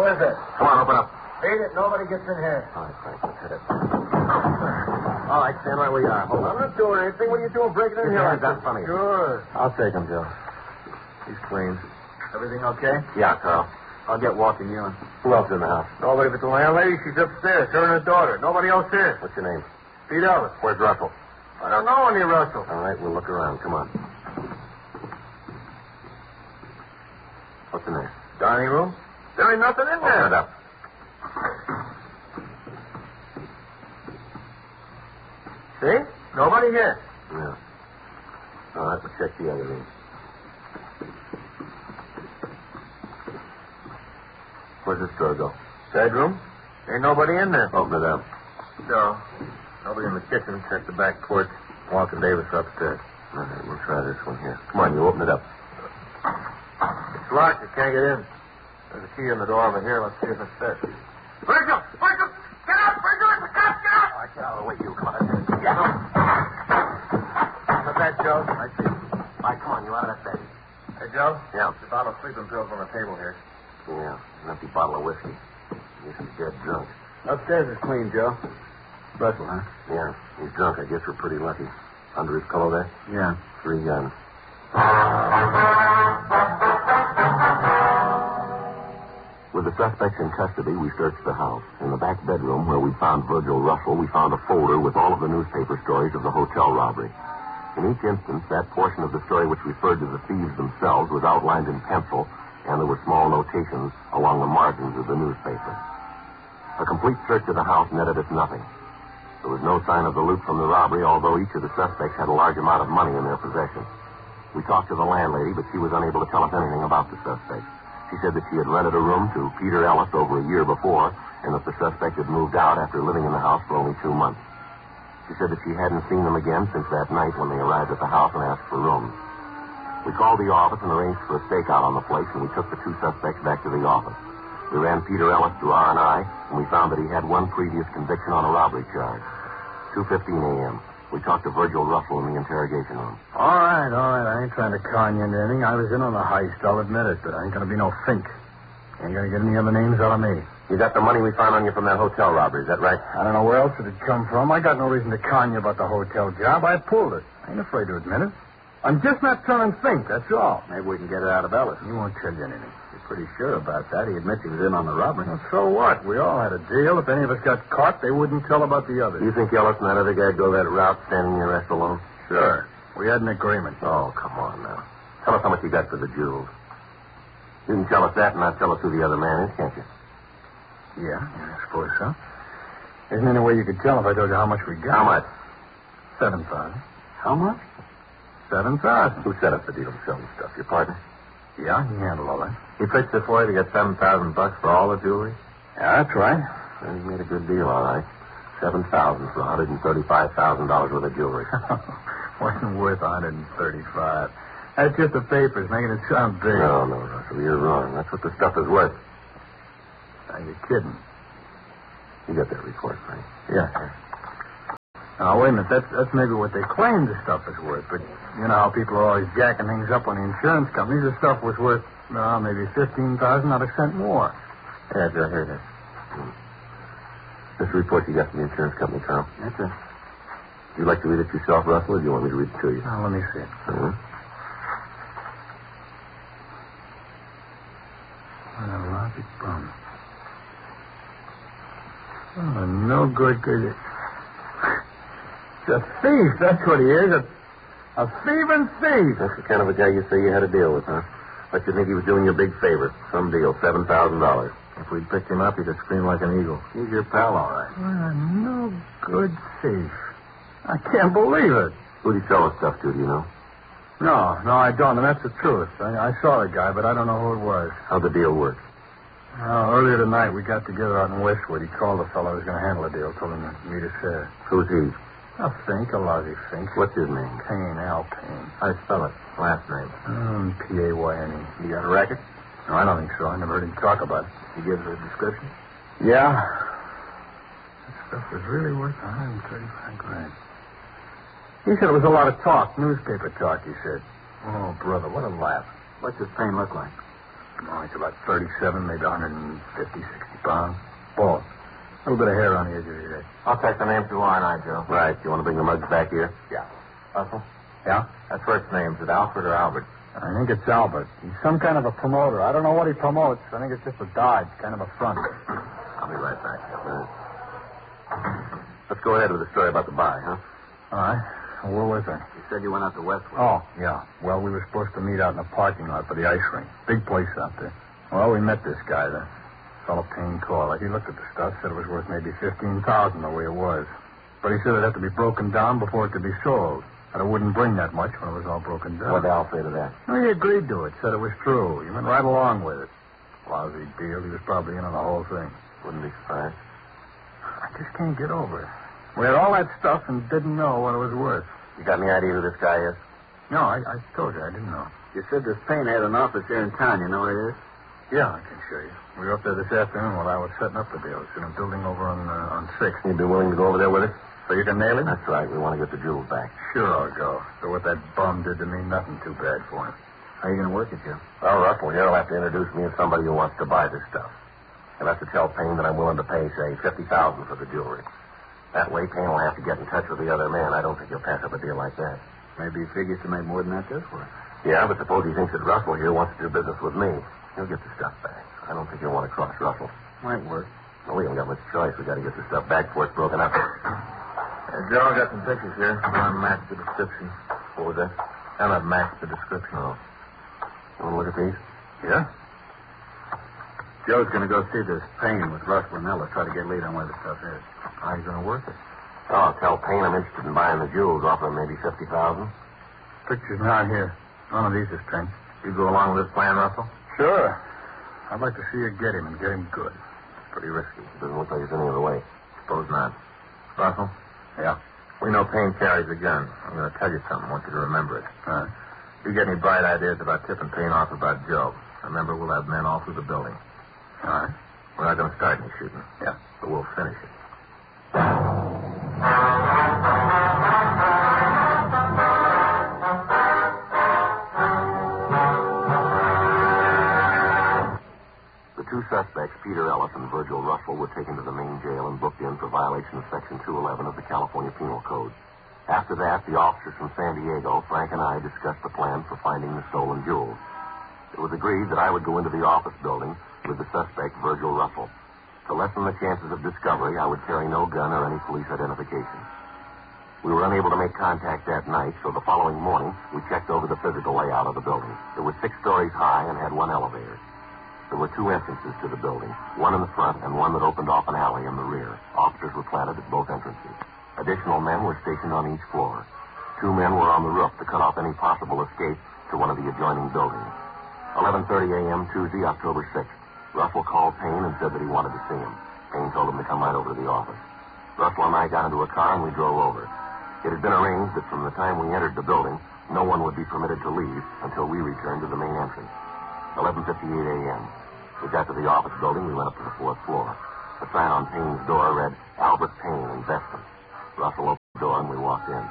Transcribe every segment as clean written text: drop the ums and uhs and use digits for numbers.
Who is it? Come on, open up. Beat it. Nobody gets in here. All right, Frank, let's hit it. All right, stand right where you are. Hold on. I'm not doing anything. What are you doing breaking in here? Hands out in front of you. Sure. I'll take him, Joe. He's clean. Everything okay? Yeah, Carl. I'll get walking you in. Who else in the house? Nobody but the landlady. She's upstairs. Her and her daughter. Nobody else here. What's your name? Pete Ellis. Where's Russell? I don't know any Russell. All right, we'll look around. Come on. What's in there? Dining room? There ain't nothing in there. Open it up. See? Nobody here. Yeah. All right, we'll check the other room. Where's this door go? Bedroom? Ain't nobody in there. Open it up. No. Nobody in the kitchen. Check the back porch. Walker Davis upstairs. All right, we'll try this one here. Come on, you open it up. It's locked. You can't get in. There's a key in the door over here. Let's see if it fits. Virgil! Virgil! Get out! Virgil! It's a cop! Get out! All right, get out of the way, you. Come on. Yeah. On the bed, Joe. I see. All right, come on, you out of that bed. Hey, Joe? Yeah. There's a bottle of sleeping pills on the table here. Yeah, an empty bottle of whiskey. He's dead drunk. Upstairs is clean, Joe. Russell, huh? Yeah, he's drunk. I guess we're pretty lucky. Under his pillow there? Yeah. 3 guns. With the suspects in custody, we searched the house. In the back bedroom where we found Virgil Russell, we found a folder with all of the newspaper stories of the hotel robbery. In each instance, that portion of the story which referred to the thieves themselves was outlined in pencil, and there were small notations along the margins of the newspaper. A complete search of the house netted us nothing. There was no sign of the loot from the robbery, although each of the suspects had a large amount of money in their possession. We talked to the landlady, but she was unable to tell us anything about the suspects. She said that she had rented a room to Peter Ellis over a year before, and that the suspect had moved out after living in the house for only 2 months. She said that she hadn't seen them again since that night when they arrived at the house and asked for rooms. We called the office and arranged for a stakeout on the place, and we took the 2 suspects back to the office. We ran Peter Ellis through R&I, and we found that he had 1 previous conviction on a robbery charge. 2:15 a.m. We talked to Virgil Russell in the interrogation room. All right. I ain't trying to con you into anything. I was in on the heist, I'll admit it, but I ain't going to be no fink. Ain't going to get any other names out of me. You got the money we found on you from that hotel robbery, is that right? I don't know where else it had come from. I got no reason to con you about the hotel job. I pulled it. I ain't afraid to admit it. I'm just not turning think, that's all. Maybe we can get it out of Ellis. He won't tell you anything. You're pretty sure about that. He admits he was in on the robbery. Well, so what? We all had a deal. If any of us got caught, they wouldn't tell about the others. You think Ellis and that other guy go that route, standing in the rest alone? Sure. We had an agreement. Oh, come on now. Tell us how much you got for the jewels. You can tell us that and not tell us who the other man is, can't you? Yeah, I suppose so. Isn't any way you could tell if I told you how much we got? How much? 7,000. How much? 7,000. Who set up the deal to sell the stuff? Your partner? Yeah, he handled all that. He fixed it for you to get $7,000 for all the jewelry? Yeah, that's right. Well, he made a good deal, all right. $7,000 for $135,000 worth of jewelry. Wasn't worth $135,000. That's just the papers making it sound big. No, Russell, you're wrong. That's what the stuff is worth. Are you kidding? You got that report, Frank? Yeah. Now, wait a minute. That's maybe what they claim the stuff is worth. But you know how people are always jacking things up on the insurance companies. The stuff was worth, maybe $15,000, not a cent more. Yeah, I heard that. This report you got from the insurance company, Carl. That's it. Would you like to read it yourself, Russell, or do you want me to read it to you? Now, let me see it. Uh-huh. What a logic bum. Oh, no good. It's a thief, that's what he is. A thieving thief. That's the kind of a guy you say you had to deal with, huh? But you think he was doing you a big favor. Some deal, $7,000. If we'd picked him up, he'd have screamed like an eagle. He's your pal, all right. What a no good thief. I can't believe it. Who'd he sell the stuff to, do you know? No, I don't, and that's the truth. I saw the guy, but I don't know who it was. How'd the deal work? Earlier tonight, we got together out in Westwood. He called the fellow who was going to handle the deal, told him to meet us there. Who's he? A lousy Fink. What's his name? Payne, Al Payne. How do you spell it? Last name. P-A-Y-N-E. You got a racket? No, I don't think so. I never heard him talk about it. He gives a description? Yeah. That stuff was really worth $135,000. He said it was a lot of talk, newspaper talk, he said. Oh, brother, what a laugh. What's his Payne look like? Oh, it's about 37, maybe 150, 60 pounds. Bald. A little bit of hair on the edge of his head. I'll take the name through R&I, Joe. Right. You want to bring the mugs back here? Yeah. Russell? Yeah? That first name, is it Alfred or Albert? I think it's Albert. He's some kind of a promoter. I don't know what he promotes. I think it's just a dodge, kind of a front. I'll be right back. Let's go ahead with the story about the buy, huh? All right. Where was I? You said you went out to Westwood. Oh, yeah. Well, we were supposed to meet out in the parking lot for the ice rink. Big place out there. Well, we met this guy, the fellow Payne caller. He looked at the stuff, said it was worth maybe $15,000 the way it was. But he said it'd have to be broken down before it could be sold. And it wouldn't bring that much when it was all broken down. What did Al say to that? Well, he agreed to it, said it was true. He went right along with it. Lousy deal. He was probably in on the whole thing. Wouldn't be surprised. I just can't get over it. We had all that stuff and didn't know what it was worth. You got any idea who this guy is? No, I told you I didn't know. You said this Payne had an office here in town. You know where it is? Yeah, I can show you. We were up there this afternoon while I was setting up the deal. It's in a building over on 6th. You'd be willing to go over there with us? So you can nail him? That's right. We want to get the jewels back. Sure, I'll go. So what that bum did to me, nothing too bad for him. How are you going to work it, Jim? Well, Russell, you'll have to introduce me as somebody who wants to buy this stuff. You'll have to tell Payne that I'm willing to pay, say, $50,000 for the jewelry. That way, Payne will have to get in touch with the other man. I don't think he'll pass up a deal like that. Maybe he figures to make more than that this way. Yeah, but suppose he thinks that Russell here wants to do business with me. He'll get the stuff back. I don't think he'll want to cross Russell. Might work. Well, we haven't got much choice. We got to get the stuff back before it's broken up. Joe, I got some pictures here. I'll match the description. What was that? And I've matched the description. Oh. You want to look at these? Yeah? Joe's going to go see this Payne with Russell and Ella, try to get lead on where the stuff is. How are you going to work it? Oh, I'll tell Payne I'm interested in buying the jewels, offer him maybe $50,000. Picture's not here. None of these is pink. You go along with this plan, Russell? Sure. I'd like to see you get him and get him good. Pretty risky. Doesn't look like there's any other way. Suppose not. Russell? Yeah? We know Payne carries a gun. I'm going to tell you something. I want you to remember it. All right. If you get any bright ideas about tipping Payne off about Joe, remember we'll have men all through the building. All right. We're not going to start any shooting. Yeah. But we'll finish it. The two suspects, Peter Ellis and Virgil Russell, were taken to the main jail and booked in for violation of Section 211 of the California Penal Code. After that, the officers from San Diego, Frank and I, discussed the plan for finding the stolen jewels. It was agreed that I would go into the office building with the suspect, Virgil Russell. To lessen the chances of discovery, I would carry no gun or any police identification. We were unable to make contact that night, so the following morning, we checked over the physical layout of the building. It was 6 stories high and had one elevator. There were 2 entrances to the building, one in the front and one that opened off an alley in the rear. Officers were planted at both entrances. Additional men were stationed on each floor. 2 men were on the roof to cut off any possible escape to one of the adjoining buildings. 11:30 a.m. Tuesday, October 6th. Russell called Payne and said that he wanted to see him. Payne told him to come right over to the office. Russell and I got into a car and we drove over. It had been arranged that from the time we entered the building, no one would be permitted to leave until we returned to the main entrance. 11:58 a.m. We got to the office building. We went up to the 4th floor. The sign on Payne's door read, Albert Payne, Investment. Russell opened the door and we walked in.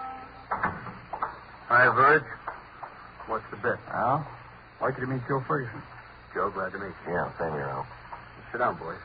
Hi, Virg. What's the bit? Al, like you to meet Joe Ferguson. Joe, glad to meet you. Yeah, same here, Al. Sit down, boys.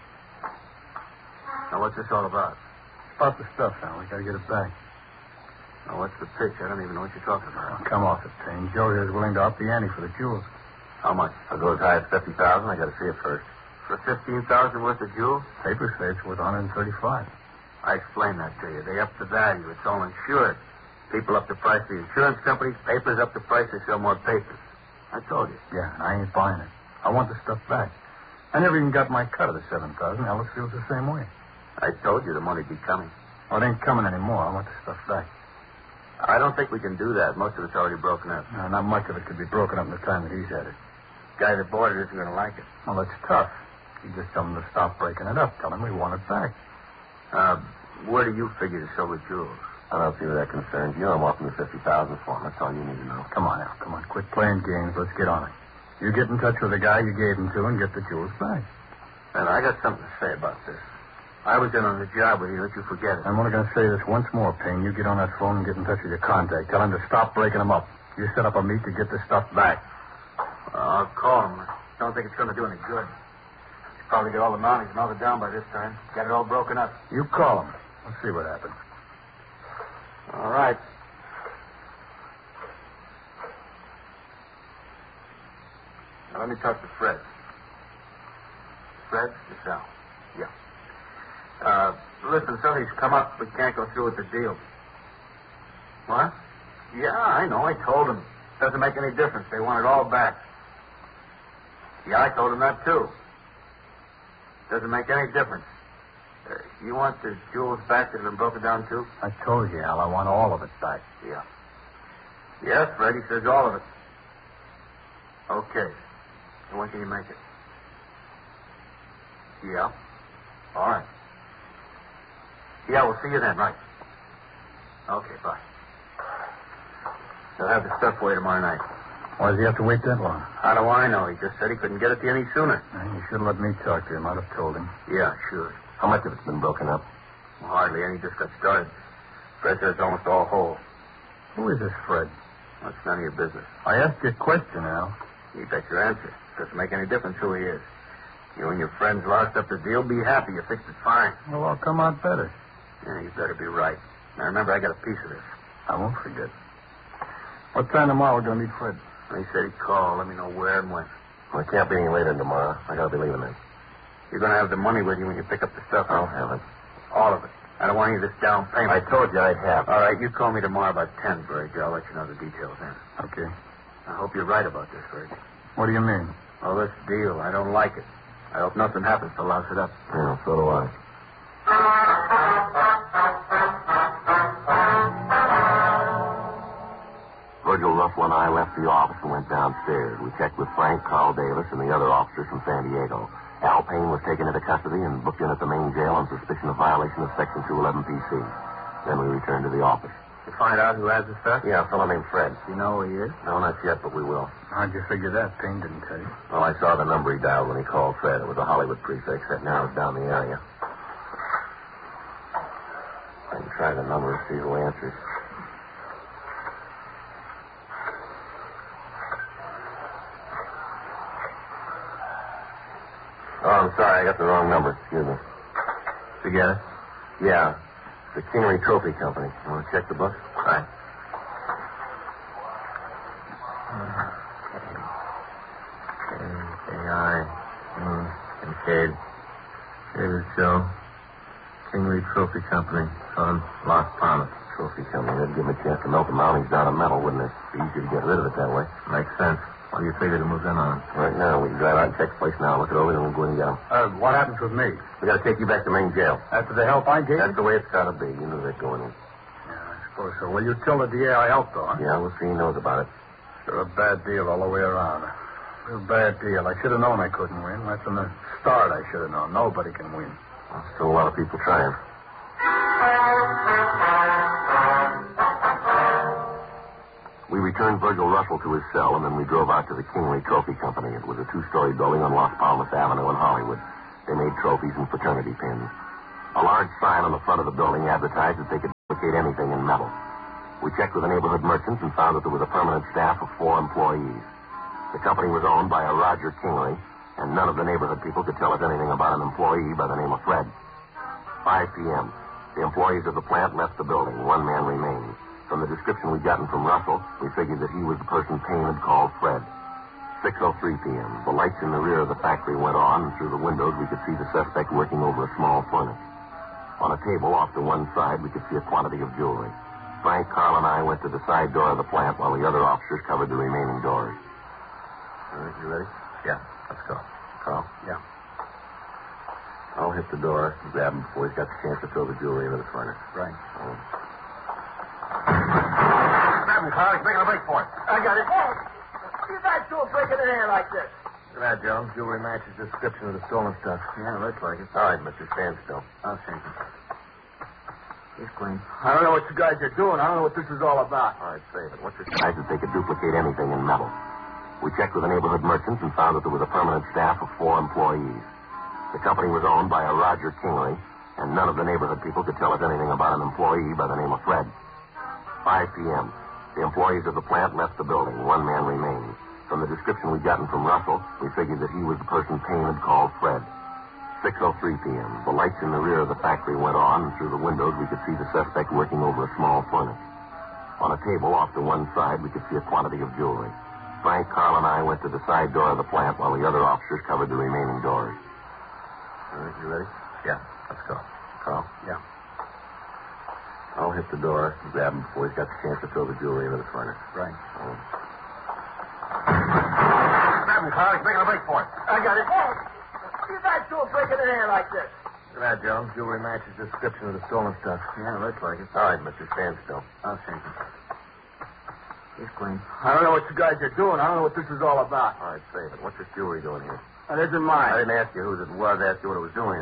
Now, what's this all about? It's about the stuff, Al. We got to get it back. Now, what's the pitch? I don't even know what you're talking about. Oh, come off it, Payne. Joe here is willing to up the ante for the jewels. How much? I'll go as high as $50,000. I got to see it first. For $15,000 worth of jewels? Papers say it's worth $135. I explained that to you. They up the value. It's all insured. People up the price of the insurance companies. Papers up the price. They sell more papers. I told you. Yeah, and I ain't buying it. I want the stuff back. I never even got my cut of the $7,000. Ellis feels the same way. I told you the money'd be coming. Well, it ain't coming anymore. I want the stuff back. I don't think we can do that. Most of it's already broken up. No, not much of it could be broken up in the time that he's had it. The guy that bought it isn't going to like it. Well, that's tough. You just tell him to stop breaking it up. Tell him we want it back. Where do you figure to sell the jewels? I don't see where that concerns you. I'm offering you $50,000 for him. That's all you need to know. Come on, Al. Come on. Quit playing games. Let's get on it. You get in touch with the guy you gave them to and get the jewels back. And I got something to say about this. I was in on the job with you. Don't you forget it. I'm only going to say this once more, Payne. You get on that phone and get in touch with your contact. Tell him to stop breaking them up. You set up a meet to get the stuff back. I'll call him. I don't think it's going to do any good. He's probably got all the mountings melted down by this time. Got it all broken up. You call him. Let's see what happens. All right. Now, let me talk to Fred. Fred? It's Al. Yeah. Listen, something's come up. We can't go through with the deal. What? Yeah, I know. I told them. Doesn't make any difference. They want it all back. Yeah, I told them that, too. Doesn't make any difference. You want the jewels back that have been broken down, too? I told you, Al, I want all of it back. Yeah. Yes, Fred, he says all of it. Okay. So when can you make it? Yeah. All right. Yeah, we'll see you then, right. Okay, bye. He'll have the stuff for you tomorrow night. Why does he have to wait that long? How do I know? He just said he couldn't get it to you any sooner. You should have let me talk to him. I'd have told him. Yeah, sure. How much of it's been broken up? Well, hardly any. Just got started. Fred says it's almost all whole. Who is this Fred? That's none of your business. I asked you a question, Al. You bet your answer. Doesn't make any difference who he is. You and your friends lost up the deal. Be happy. You fixed it fine. Well, I'll come out better. Yeah, you better be right. Now, remember, I got a piece of this. I won't forget. What time tomorrow we're going to meet Fred? He said he'd call. Let me know where and when. Well, it can't be any later than tomorrow. I gotta be leaving then. You're going to have the money with you when you pick up the stuff. I'll have it. All of it. I don't want any of this down payment. I told you I'd have it. All right, you call me tomorrow about 10, Virg. I'll let you know the details then. Okay. I hope you're right about this, Virg. What do you mean? Well, this deal, I don't like it. I hope nothing happens to louse it up. Yeah, so do I. Virgil Russell and I left the office and went downstairs. We checked with Frank, Carl Davis, and the other officers from San Diego. Al Payne was taken into custody and booked in at the main jail on suspicion of violation of Section 211 PC. Then we returned to the office. You find out who has the stuff? Yeah, a fellow named Fred. Do you know who he is? No, not yet, but we will. How'd you figure that? Payne didn't tell you. Well, I saw the number he dialed when he called Fred. It was a Hollywood prefix. That narrows down the area. I can try the number and see who answers. Oh, I'm sorry. I got the wrong number. Excuse me. Forget it? Yeah. The Kingery Trophy Company. You want to check the book? Right. Kincaid. David Joe. Kingery Trophy Company on Las Palmas. Trophy Company. That'd give him a chance to melt the mountings down of metal, wouldn't it? Be easier to get rid of it that way. Makes sense. What do you figure to move in on? Right now, we can drive out and check the place now, look it over, and we'll go in and get them. What happens with me? We got to take you back to main jail. After the help I gave That's you? the way it's got to be. You knew that going in. Yeah, I suppose so. Well, you killed the DA I helped, though, huh? Yeah, we'll see he knows about it. Sure, a bad deal all the way around. Real bad deal. I should have known I couldn't win. Right from the start, I should have known. Nobody can win. Well, still a lot of people trying. We returned Virgil Russell to his cell, and then we drove out to the Kingery Trophy Company. It was a two-story building on Las Palmas Avenue in Hollywood. They made trophies and fraternity pins. A large sign on the front of the building advertised that they could duplicate anything in metal. We checked with the neighborhood merchants and found that there was a permanent staff of 4 employees. The company was owned by a Roger Kingery, and none of the neighborhood people could tell us anything about an employee by the name of Fred. 5 p.m. The employees of the plant left the building. 1 man remained. From the description we'd gotten from Russell, we figured that he was the person Payne had called Fred. 6:03 p.m. The lights in the rear of the factory went on, and through the windows we could see the suspect working over a small furnace. On a table off to one side, we could see a quantity of jewelry. Frank, Carl, and I went to the side door of the plant while the other officers covered the remaining doors. All right, you ready? Yeah, let's go. Carl? Yeah. I'll hit the door and grab him before he's got the chance to throw the jewelry into the furnace. Right. Grab him, Carl. He's making a break for it. I got it. What are you guys doing breaking in here like this? Look at that, Joe. Jewelry matches the description of the stolen stuff. Yeah, looks like it. All right, Mr. Stand still. I'll shake it. He's clean. I don't know what you guys are doing. I don't know what this is all about. All right, save it. What's your size that they could duplicate anything in metal? We checked with the neighborhood merchants and found that there was a permanent staff of 4 employees. The company was owned by a Roger Kingery, and none of the neighborhood people could tell us anything about an employee by the name of Fred. 5 p.m. The employees of the plant left the building. 1 man remained. From the description we'd gotten from Russell, we figured that he was the person Payne had called Fred. 6:03 p.m. The lights in the rear of the factory went on, and through the windows we could see the suspect working over a small furnace. On a table off to one side, we could see a quantity of jewelry. Frank, Carl, and I went to the side door of the plant while the other officers covered the remaining doors. All right, you ready? Yeah, let's go. Carl? Yeah. I'll hit the door and grab him before he's got the chance to throw the jewelry into the furnace. Right. Grab him, Carl. He's making a break for it. I got it. What are you guys doing breaking in here like this? Look at that, Joe. Jewelry matches the description of the stolen stuff. Yeah, looks like it. All right, Mr. Stand still. I'll shake it. He's clean. I don't know what you guys are doing. I don't know what this is all about. All right, save it. What's this jewelry doing here? That isn't I mine. didn't ask you whose it was. I asked you what it was doing.